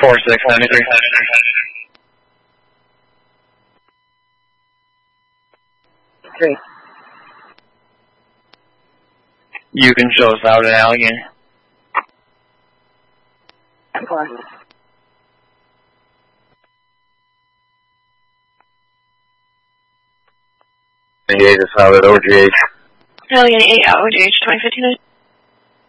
4693. Three. You can show us out in Allegheny. Four. Engage a solid OGH. Allegheny 8 OGH 2059.